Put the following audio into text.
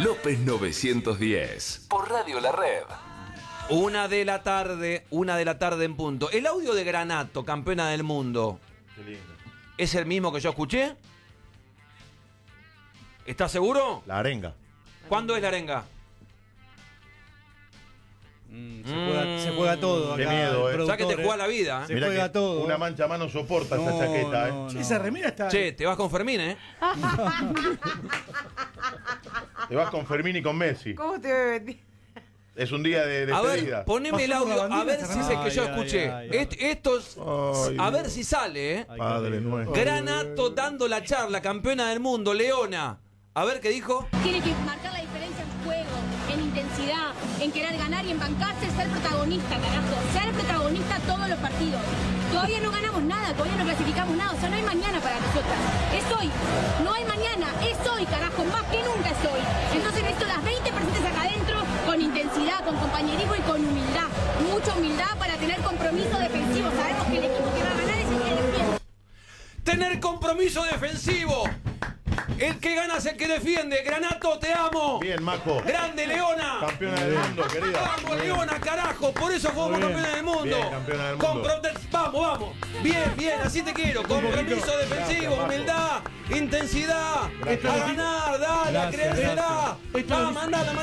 López 910. Por Radio La Red. 1 de la tarde en punto. El audio de Granato, campeona del mundo. Qué lindo. ¿Es el mismo que yo escuché? ¿Estás seguro? La arenga. ¿Cuándo es la arenga? Se juega todo acá. Qué miedo, O sea que te juega la vida, Se Mirá juega que todo. Una mancha más no soporta esa chaqueta, no. Esa remera está. Che, te vas con Fermín, ¿eh? Te vas con Fermín y con Messi. ¿Cómo te ve? Es un día de A despedida. ver, poneme el Pasó por la audio, a bandera ver esa si es el que yo Ay, escuché. ay, ay. Estos, Ay, a ver si sale, ¿eh? Ay, Padre qué nuestro. Granato dando la charla, campeona del mundo, Leona. A ver qué dijo. Tiene que marcar la diferencia en juego, en intensidad, en querer ganar y en bancarse, ser protagonista, carajo. Ser protagonista todos los partidos. Todavía no ganamos nada, todavía no clasificamos nada. O sea, no hay mañana para nosotras. Es hoy. No hay mañana, es hoy, carajo. Más que nunca es hoy. Entonces necesito las 20 personas acá adentro con intensidad, con compañerismo y con humildad. Mucha humildad para tener compromiso defensivo. Sabemos que el equipo que va a ganar es el que defiende. Tener compromiso defensivo. El que gana es el que defiende. Granato, te amo. Bien, Majo. Grande, Leona. Campeona del mundo, querida. Vamos, Leona, carajo. Por eso fuimos campeones del mundo. Bien, campeona del mundo. Vamos. Bien, así te quiero. Compromiso defensivo, Gracias, Majo. humildad, intensidad. Gracias. A ganar, dale, a Gracias, creérsela. gracias. Vamos, andala,